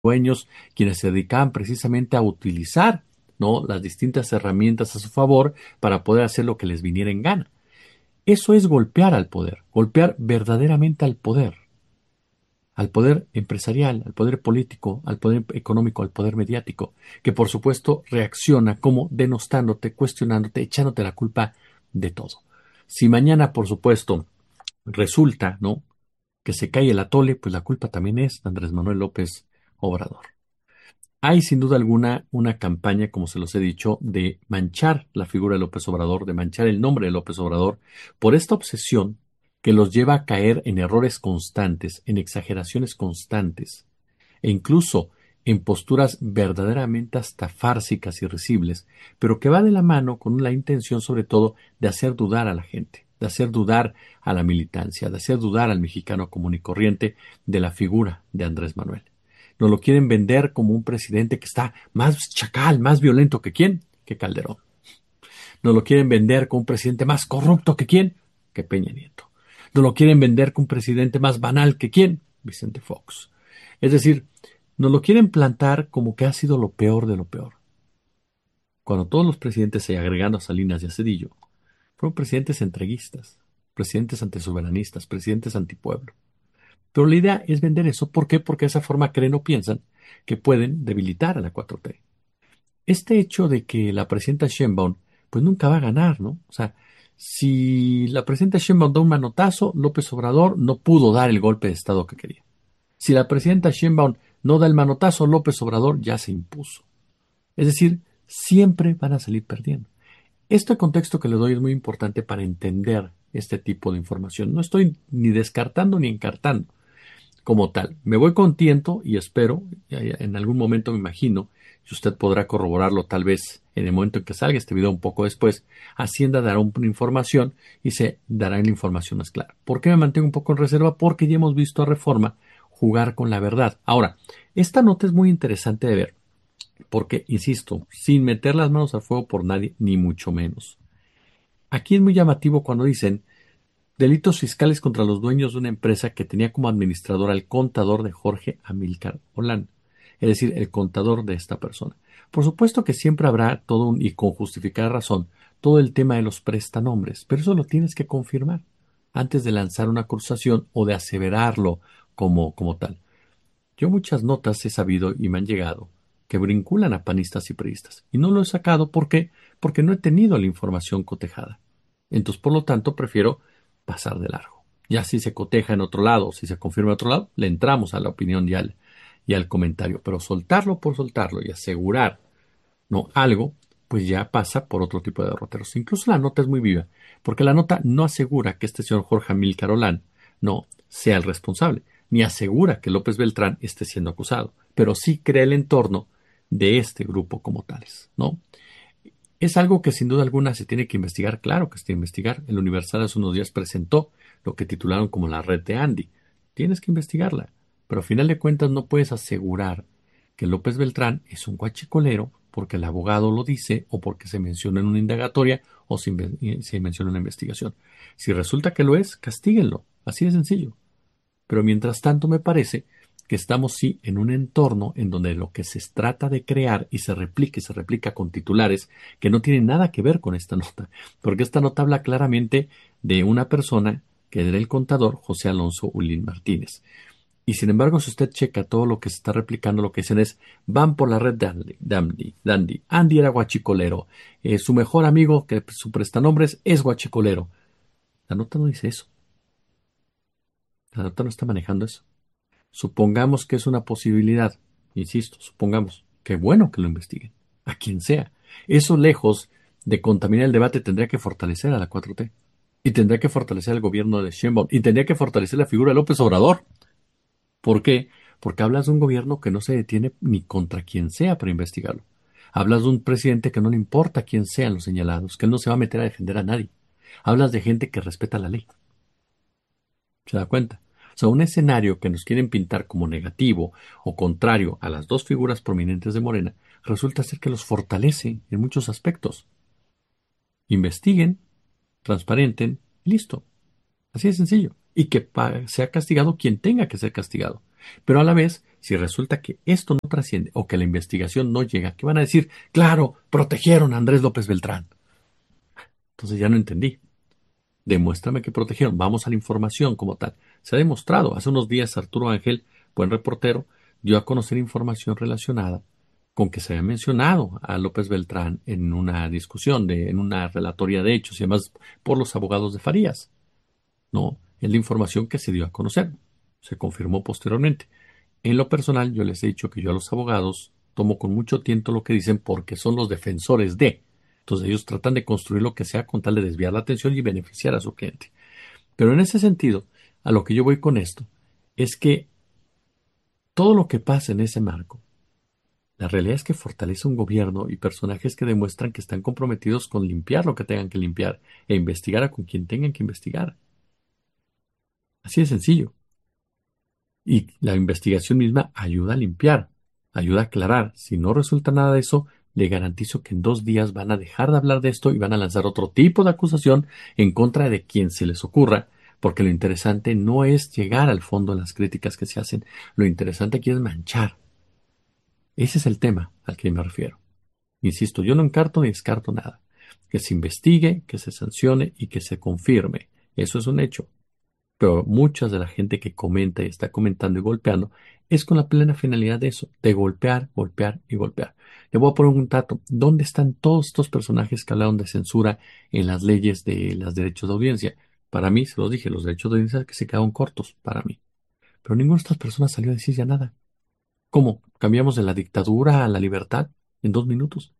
dueños, quienes se dedicaban precisamente a utilizar, ¿no?, las distintas herramientas a su favor para poder hacer lo que les viniera en gana. Eso es golpear al poder, golpear verdaderamente al poder empresarial, al poder político, al poder económico, al poder mediático, que por supuesto reacciona como denostándote, cuestionándote, echándote la culpa de todo. Si mañana, por supuesto, resulta, ¿no?, que se cae el atole, pues la culpa también es de Andrés Manuel López Obrador. Hay sin duda alguna una campaña, como se los he dicho, de manchar la figura de López Obrador, de manchar el nombre de López Obrador, por esta obsesión que los lleva a caer en errores constantes, en exageraciones constantes, e incluso en posturas verdaderamente hasta fársicas y risibles, pero que va de la mano con la intención sobre todo de hacer dudar a la gente, de hacer dudar a la militancia, de hacer dudar al mexicano común y corriente de la figura de Andrés Manuel. Nos lo quieren vender como un presidente que está más chacal, más violento que quién, que Calderón. Nos lo quieren vender como un presidente más corrupto que quién, que Peña Nieto. Nos lo quieren vender como un presidente más banal que quién, Vicente Fox. Es decir, nos lo quieren plantar como que ha sido lo peor de lo peor. Cuando todos los presidentes, agregando a Salinas y a Cedillo, fueron presidentes entreguistas, presidentes antisoberanistas, presidentes antipueblo. Pero la idea es vender eso. ¿Por qué? Porque de esa forma creen o piensan que pueden debilitar a la 4T. Este hecho de que la presidenta Sheinbaum pues nunca va a ganar, ¿no? O sea, si la presidenta Sheinbaum da un manotazo, López Obrador no pudo dar el golpe de Estado que quería. Si la presidenta Sheinbaum no da el manotazo, López Obrador ya se impuso. Es decir, siempre van a salir perdiendo. Este contexto que le doy es muy importante para entender este tipo de información. No estoy ni descartando ni encartando como tal. Me voy contento y espero, en algún momento me imagino, y usted podrá corroborarlo tal vez en el momento en que salga este video un poco después, Hacienda dará una información y se dará la información más clara. ¿Por qué me mantengo un poco en reserva? Porque ya hemos visto a Reforma jugar con la verdad. Ahora, esta nota es muy interesante de ver, porque, insisto, sin meter las manos al fuego por nadie, ni mucho menos. Aquí es muy llamativo cuando dicen delitos fiscales contra los dueños de una empresa que tenía como administrador al contador de Jorge Amílcar Olán, es decir, el contador de esta persona. Por supuesto que siempre habrá todo y con justificada razón, todo el tema de los prestanombres, pero eso lo tienes que confirmar antes de lanzar una acusación o de aseverarlo como tal. Yo muchas notas he sabido y me han llegado que vinculan a panistas y priistas, y no lo he sacado porque no he tenido la información cotejada. Entonces, por lo tanto, prefiero pasar de largo. Ya si se coteja en otro lado, si se confirma en otro lado, le entramos a la opinión y al comentario. Pero soltarlo por soltarlo y asegurar no algo, pues ya pasa por otro tipo de derroteros. Incluso la nota es muy viva, porque la nota no asegura que este señor Jorge Amílcar Olán no sea el responsable, ni asegura que López Beltrán esté siendo acusado, pero sí crea el entorno de este grupo como tales, ¿no? Es algo que sin duda alguna se tiene que investigar, claro que se tiene que investigar. El Universal hace unos días presentó lo que titularon como la red de Andy. Tienes que investigarla, pero a final de cuentas no puedes asegurar que López Beltrán es un guachicolero porque el abogado lo dice o porque se menciona en una indagatoria o se menciona en una investigación. Si resulta que lo es, castíguenlo, así de sencillo. Pero mientras tanto me parece que estamos sí en un entorno en donde lo que se trata de crear y se replica con titulares que no tienen nada que ver con esta nota, porque esta nota habla claramente de una persona que era el contador José Alonso Ulín Martínez. Y sin embargo, si usted checa todo lo que se está replicando, lo que dicen es, van por la red Dandy. Andy era guachicolero. Su mejor amigo, que su prestanombres, es guachicolero. La nota no dice eso. La nota no está manejando eso. Supongamos que es una posibilidad, insisto, supongamos, que bueno que lo investiguen, a quien sea. Eso lejos de contaminar el debate tendría que fortalecer a la 4T y tendría que fortalecer al gobierno de Sheinbaum y tendría que fortalecer la figura de López Obrador. ¿Por qué? Porque hablas de un gobierno que no se detiene ni contra quien sea para investigarlo. Hablas de un presidente que no le importa quién sean los señalados, que él no se va a meter a defender a nadie. Hablas de gente que respeta la ley. ¿Se da cuenta? O sea, un escenario que nos quieren pintar como negativo o contrario a las dos figuras prominentes de Morena, resulta ser que los fortalece en muchos aspectos. Investiguen, transparenten, listo. Así de sencillo. y que sea castigado quien tenga que ser castigado. Pero a la vez, si resulta que esto no trasciende o que la investigación no llega, ¿qué van a decir? Claro, protegieron a Andrés López Beltrán. Entonces ya no entendí. Demuéstrame que protegieron. Vamos a la información como tal. Se ha demostrado. Hace unos días Arturo Ángel, buen reportero, dio a conocer información relacionada con que se había mencionado a López Beltrán en una discusión, en una relatoría de hechos y además por los abogados de Farías. No, es la información que se dio a conocer. Se confirmó posteriormente. En lo personal, yo les he dicho que yo a los abogados tomo con mucho tiento lo que dicen porque son los defensores de. Entonces ellos tratan de construir lo que sea con tal de desviar la atención y beneficiar a su cliente. Pero en ese sentido, a lo que yo voy con esto, es que todo lo que pasa en ese marco, la realidad es que fortalece un gobierno y personajes que demuestran que están comprometidos con limpiar lo que tengan que limpiar e investigar a con quien tengan que investigar. Así de sencillo. Y la investigación misma ayuda a limpiar, ayuda a aclarar. Si no resulta nada de eso, le garantizo que en 2 días van a dejar de hablar de esto y van a lanzar otro tipo de acusación en contra de quien se les ocurra, porque lo interesante no es llegar al fondo en las críticas que se hacen, lo interesante aquí es manchar. Ese es el tema al que me refiero. Insisto, yo no encarto ni descarto nada. Que se investigue, que se sancione y que se confirme. Eso es un hecho. Pero mucha de la gente que comenta y está comentando y golpeando es con la plena finalidad de eso, de golpear, golpear y golpear. Le voy a poner un dato. ¿Dónde están todos estos personajes que hablaron de censura en las leyes de los derechos de audiencia? Para mí, se los dije, los derechos de audiencia que se quedaron cortos, para mí. Pero ninguna de estas personas salió a decir ya nada. ¿Cómo? ¿Cambiamos de la dictadura a la libertad en 2 minutos?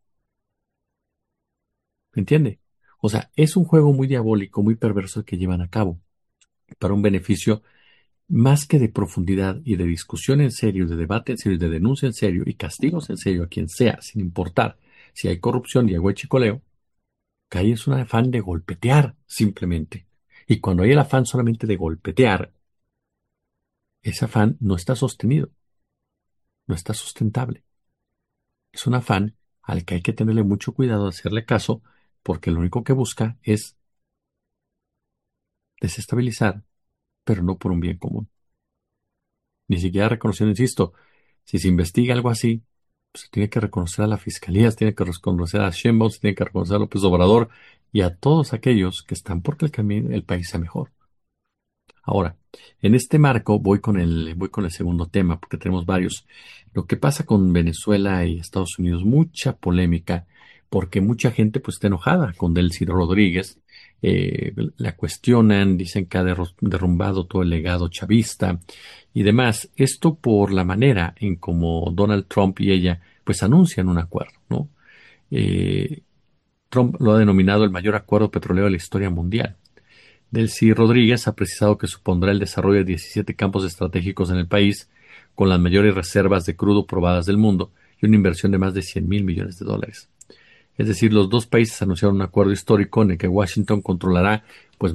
¿Me entiende? O sea, es un juego muy diabólico, muy perverso el que llevan a cabo para un beneficio más que de profundidad y de discusión en serio, de debate en serio, de denuncia en serio y castigos en serio a quien sea, sin importar si hay corrupción y hay huechicoleo, que ahí es un afán de golpetear simplemente. Y cuando hay el afán solamente de golpetear, ese afán no está sostenido, no está sustentable. Es un afán al que hay que tenerle mucho cuidado de hacerle caso, porque lo único que busca es desestabilizar, pero no por un bien común. Ni siquiera reconociendo, insisto, si se investiga algo así, pues se tiene que reconocer a la Fiscalía, se tiene que reconocer a Sheinbaum, se tiene que reconocer a López Obrador y a todos aquellos que están porque el país sea mejor. Ahora, en este marco voy con el segundo tema, porque tenemos varios. Lo que pasa con Venezuela y Estados Unidos, mucha polémica, porque mucha gente pues está enojada con Delcy Rodríguez, la cuestionan, dicen que ha derrumbado todo el legado chavista y demás. Esto por la manera en como Donald Trump y ella pues anuncian un acuerdo, ¿no? Eh, Trump lo ha denominado el mayor acuerdo petrolero de la historia mundial. Delcy Rodríguez ha precisado que supondrá el desarrollo de 17 campos estratégicos en el país, con las mayores reservas de crudo probadas del mundo y una inversión de más de 100 mil millones de dólares. Es decir, los dos países anunciaron un acuerdo histórico en el que Washington controlará pues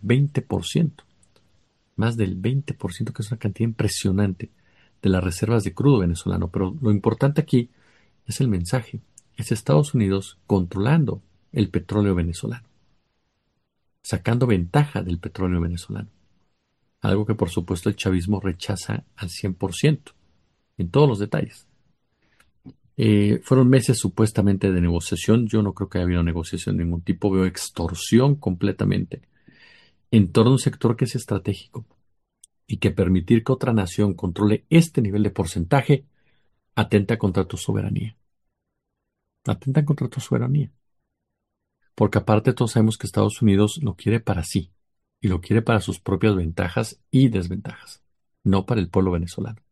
más del 20%, que es una cantidad impresionante de las reservas de crudo venezolano. Pero lo importante aquí es el mensaje, es Estados Unidos controlando el petróleo venezolano, sacando ventaja del petróleo venezolano. Algo que por supuesto el chavismo rechaza al 100%, en todos los detalles. Fueron meses supuestamente de negociación. Yo no creo que haya habido negociación de ningún tipo. Veo extorsión completamente en torno a un sector que es estratégico y que permitir que otra nación controle este nivel de porcentaje atenta contra tu soberanía. Atenta contra tu soberanía. Porque aparte todos sabemos que Estados Unidos lo quiere para sí y lo quiere para sus propias ventajas y desventajas, no para el pueblo venezolano.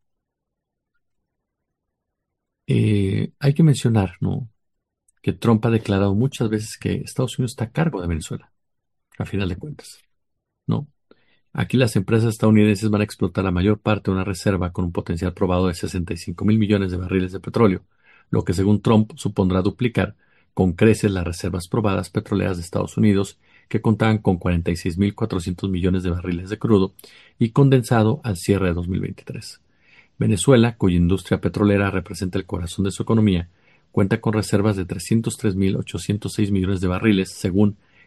Hay que mencionar, ¿no?, que Trump ha declarado muchas veces que Estados Unidos está a cargo de Venezuela, a final de cuentas, ¿no? Aquí las empresas estadounidenses van a explotar la mayor parte de una reserva con un potencial probado de 65 mil millones de barriles de petróleo, lo que según Trump supondrá duplicar con creces las reservas probadas petroleras de Estados Unidos, que contaban con 46.400 millones de barriles de crudo y condensado al cierre de 2023. Venezuela, cuya industria petrolera representa el corazón de su economía, cuenta con reservas de 303.806 millones de barriles, según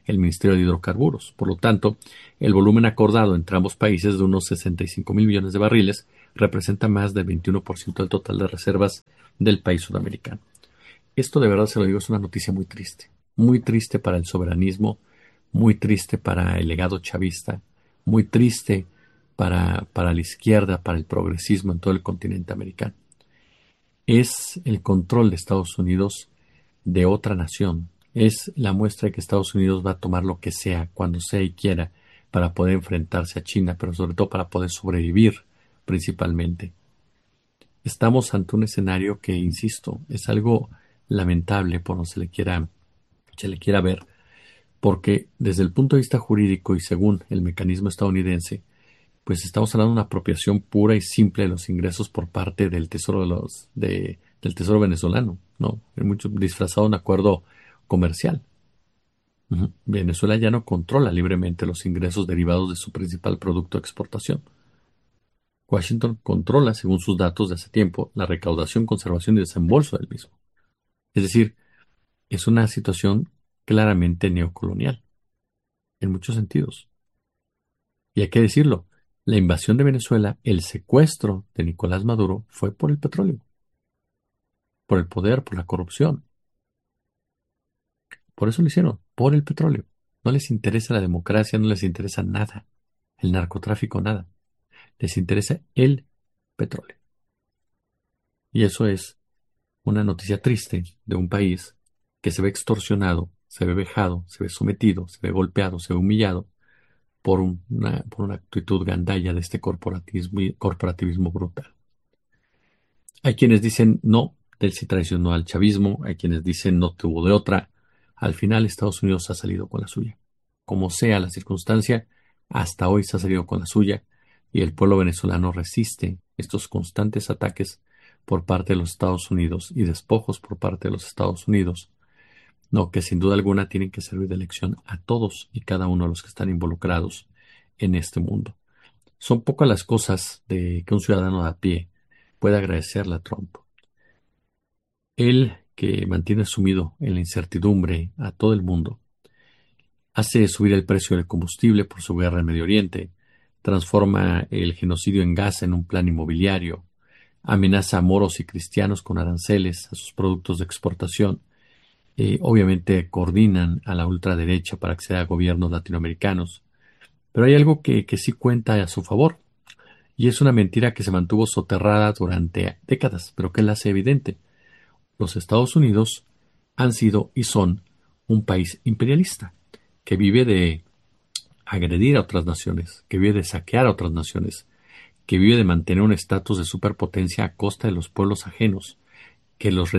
el Ministerio de Hidrocarburos. Por lo tanto, el volumen acordado entre ambos países de unos 65 mil millones de barriles representa más del 21% del total de reservas del país sudamericano. Esto de verdad se lo digo, es una noticia muy triste para el soberanismo, muy triste para el legado chavista, muy triste para la izquierda, para el progresismo en todo el continente americano. Es el control de Estados Unidos de otra nación. Es la muestra de que Estados Unidos va a tomar lo que sea, cuando sea y quiera, para poder enfrentarse a China, pero sobre todo para poder sobrevivir principalmente. Estamos ante un escenario que, insisto, es algo lamentable por donde se le quiera ver, porque desde el punto de vista jurídico y según el mecanismo estadounidense, pues estamos hablando de una apropiación pura y simple de los ingresos por parte del Tesoro del Tesoro venezolano, ¿no? Hay mucho disfrazado de un acuerdo comercial. Venezuela ya no controla libremente los ingresos derivados de su principal producto de exportación. Washington controla, según sus datos de hace tiempo, la recaudación, conservación y desembolso del mismo. Es decir, es una situación claramente neocolonial, en muchos sentidos. Y hay que decirlo, la invasión de Venezuela, el secuestro de Nicolás Maduro fue por el petróleo, por el poder, por la corrupción. Por eso lo hicieron, por el petróleo. No les interesa la democracia, no les interesa nada, el narcotráfico nada. Les interesa el petróleo. Y eso es una noticia triste de un país que se ve extorsionado, se ve vejado, se ve sometido, se ve golpeado, se ve humillado por una actitud gandalla de este corporativismo brutal. Hay quienes dicen no, él sí traicionó al chavismo, hay quienes dicen no tuvo de otra. Al final Estados Unidos ha salido con la suya. Como sea la circunstancia, hasta hoy se ha salido con la suya y el pueblo venezolano resiste estos constantes ataques por parte de los Estados Unidos y despojos por parte de los Estados Unidos, no, que sin duda alguna tienen que servir de lección a todos y cada uno de los que están involucrados en este mundo. Son pocas las cosas de que un ciudadano de a pie puede agradecerle a Trump. Él, que mantiene sumido en la incertidumbre a todo el mundo, hace subir el precio del combustible por su guerra en Medio Oriente, transforma el genocidio en Gaza en un plan inmobiliario, amenaza a moros y cristianos con aranceles a sus productos de exportación. Obviamente coordinan a la ultraderecha para acceder a gobiernos latinoamericanos. Pero hay algo que sí cuenta a su favor, y es una mentira que se mantuvo soterrada durante décadas, pero que la hace evidente. Los Estados Unidos han sido y son un país imperialista, que vive de agredir a otras naciones, que vive de saquear a otras naciones, que vive de mantener un estatus de superpotencia a costa de los pueblos ajenos, que los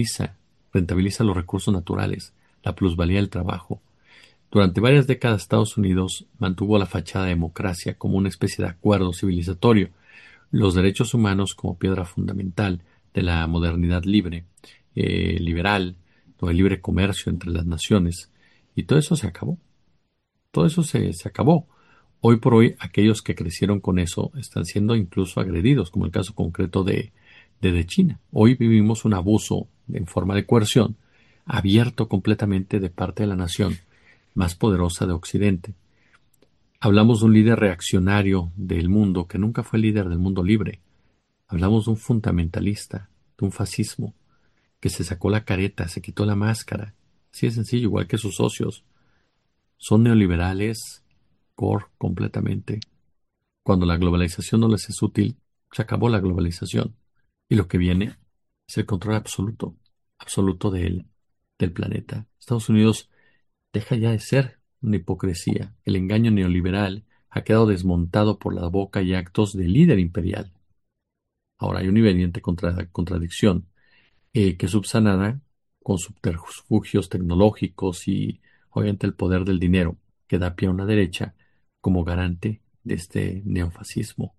rentabiliza los recursos naturales, la plusvalía del trabajo. Durante varias décadas Estados Unidos mantuvo la fachada de democracia como una especie de acuerdo civilizatorio, los derechos humanos como piedra fundamental de la modernidad libre, liberal, o el libre comercio entre las naciones, y todo eso se acabó. Todo eso se acabó. Hoy por hoy, aquellos que crecieron con eso están siendo incluso agredidos, como el caso concreto de China. Hoy vivimos un abuso en forma de coerción abierto completamente de parte de la nación más poderosa de Occidente. Hablamos de un líder reaccionario del mundo que nunca fue líder del mundo libre. Hablamos de un fundamentalista, de un fascismo, que se sacó la careta, se quitó la máscara. Así de sencillo, igual que sus socios. Son neoliberales, core completamente. Cuando la globalización no les es útil, se acabó la globalización. Y lo que viene es el control absoluto, absoluto del planeta. Estados Unidos deja ya de ser una hipocresía. El engaño neoliberal ha quedado desmontado por la boca y actos del líder imperial. Ahora hay una evidente contradicción que subsanada con subterfugios tecnológicos y obviamente el poder del dinero que da pie a una derecha como garante de este neofascismo.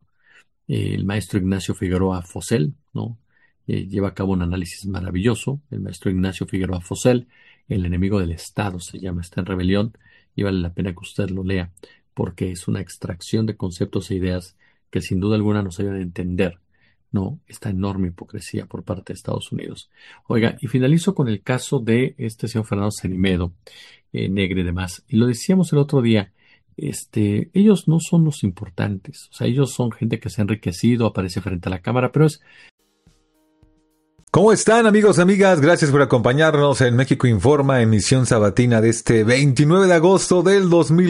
El maestro Ignacio Figueroa Fosel, ¿no? Lleva a cabo un análisis maravilloso. El maestro Ignacio Figueroa Fosel, El enemigo del Estado, se llama, está en rebelión y vale la pena que usted lo lea porque es una extracción de conceptos e ideas que sin duda alguna nos ayudan a entender ¿no? Esta enorme hipocresía por parte de Estados Unidos. Oiga, y finalizo con el caso de este señor Fernando Cermedo, Negre y demás. Y lo decíamos el otro día, ellos no son los importantes, o sea, ellos son gente que se ha enriquecido, aparece frente a la cámara, pero es ¿Cómo están amigos, amigas? Gracias por acompañarnos en México Informa, emisión sabatina de este 29 de agosto del 2000.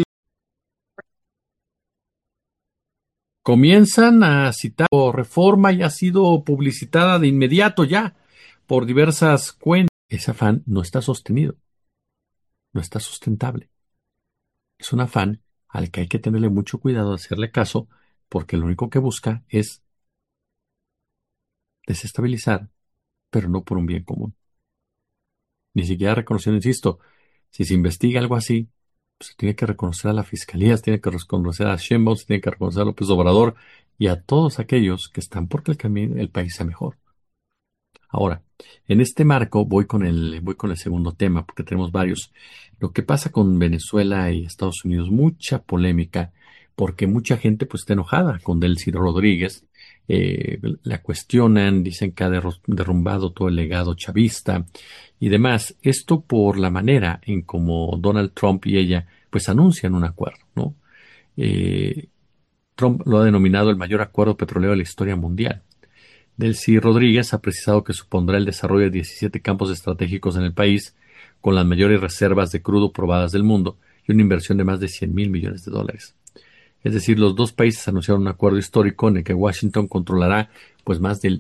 comienzan a citar reforma y ha sido publicitada de inmediato ya por diversas cuentas. Ese afán no está sostenido, no está sustentable. Es un afán al que hay que tenerle mucho cuidado de hacerle caso, porque lo único que busca es desestabilizar, pero no por un bien común. Ni siquiera reconociendo, insisto, si se investiga algo así, pues se tiene que reconocer a la Fiscalía, se tiene que reconocer a Sheinbaum, se tiene que reconocer a López Obrador y a todos aquellos que están porque el país sea mejor. Ahora, en este marco voy con el segundo tema, porque tenemos varios. Lo que pasa con Venezuela y Estados Unidos, mucha polémica, porque mucha gente pues está enojada con Delcy Rodríguez, la cuestionan, dicen que ha derrumbado todo el legado chavista y demás. Esto por la manera en como Donald Trump y ella pues anuncian un acuerdo, ¿no? Eh, Trump lo ha denominado el mayor acuerdo petrolero de la historia mundial. Delcy Rodríguez ha precisado que supondrá el desarrollo de 17 campos estratégicos en el país, con las mayores reservas de crudo probadas del mundo y una inversión de más de 100 mil millones de dólares. Es decir, los dos países anunciaron un acuerdo histórico en el que Washington controlará pues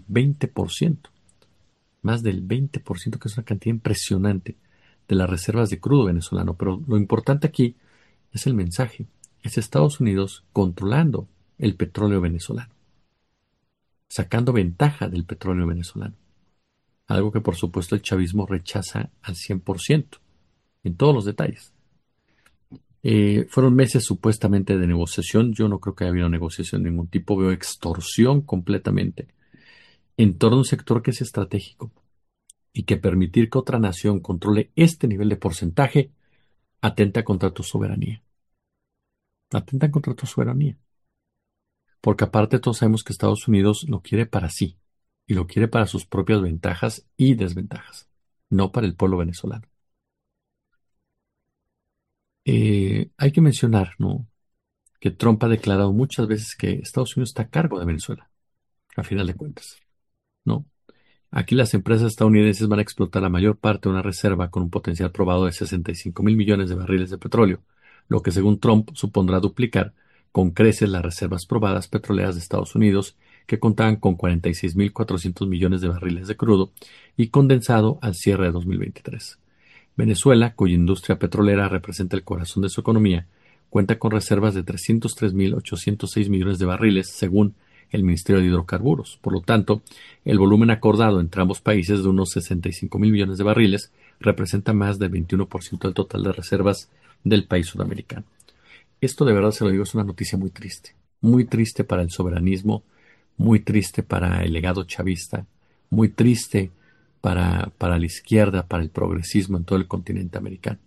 más del 20%, que es una cantidad impresionante de las reservas de crudo venezolano. Pero lo importante aquí es el mensaje, es Estados Unidos controlando el petróleo venezolano, sacando ventaja del petróleo venezolano. Algo que por supuesto el chavismo rechaza al 100%, en todos los detalles. Fueron meses supuestamente de negociación, yo no creo que haya habido negociación de ningún tipo, veo extorsión completamente en torno a un sector que es estratégico y que permitir que otra nación controle este nivel de porcentaje atenta contra tu soberanía, atenta contra tu soberanía, porque aparte todos sabemos que Estados Unidos lo quiere para sí y lo quiere para sus propias ventajas y desventajas, no para el pueblo venezolano. Hay que mencionar, ¿no?, que Trump ha declarado muchas veces que Estados Unidos está a cargo de Venezuela, a final de cuentas, ¿no? Aquí las empresas estadounidenses van a explotar la mayor parte de una reserva con un potencial probado de 65 mil millones de barriles de petróleo, lo que según Trump supondrá duplicar con creces las reservas probadas petroleras de Estados Unidos, que contaban con 46.400 millones de barriles de crudo y condensado al cierre de 2023. Venezuela, cuya industria petrolera representa el corazón de su economía, cuenta con reservas de 303.806 millones de barriles, según el Ministerio de Hidrocarburos. Por lo tanto, el volumen acordado entre ambos países de unos 65.000 millones de barriles representa más del 21% del total de reservas del país sudamericano. Esto de verdad se lo digo, es una noticia muy triste para el soberanismo, muy triste para el legado chavista, muy triste para la izquierda, para el progresismo en todo el continente americano.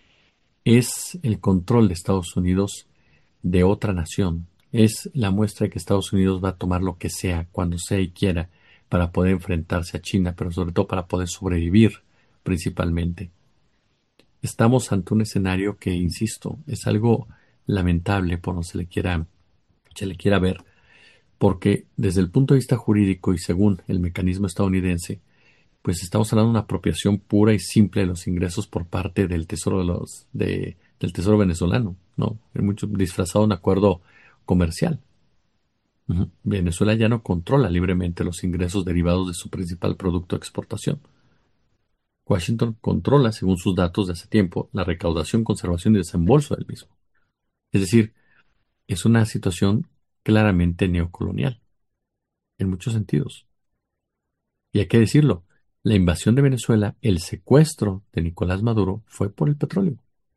Es el control de Estados Unidos de otra nación. Es la muestra de que Estados Unidos va a tomar lo que sea, cuando sea y quiera, para poder enfrentarse a China, pero sobre todo para poder sobrevivir principalmente. Estamos ante un escenario que, insisto, es algo lamentable por donde se le quiera ver, porque desde el punto de vista jurídico y según el mecanismo estadounidense, pues estamos hablando de una apropiación pura y simple de los ingresos por parte del Tesoro del Tesoro venezolano, ¿no? Es mucho disfrazado de un acuerdo comercial. Venezuela ya no controla libremente los ingresos derivados de su principal producto de exportación. Washington controla, según sus datos de hace tiempo, la recaudación, conservación y desembolso del mismo. Es decir, es una situación claramente neocolonial, en muchos sentidos. Y hay que decirlo, la invasión de Venezuela, el secuestro de Nicolás Maduro fue por el petróleo,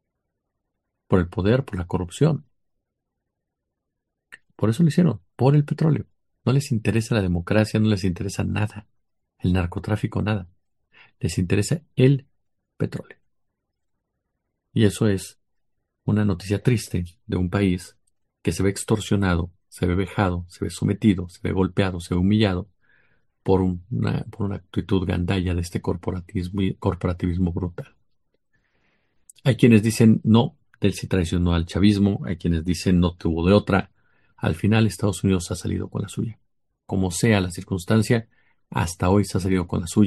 por el poder, por la corrupción. Por eso lo hicieron, por el petróleo. No les interesa la democracia, no les interesa nada, el narcotráfico, nada. Les interesa el petróleo. Y eso es una noticia triste de un país que se ve extorsionado, se ve vejado, se ve sometido, se ve golpeado, se ve humillado por una actitud gandalla de este corporativismo brutal. Hay quienes dicen no, él sí traicionó al chavismo, hay quienes dicen no tuvo de otra. Al final Estados Unidos ha salido con la suya. Como sea la circunstancia, hasta hoy se ha salido con la suya.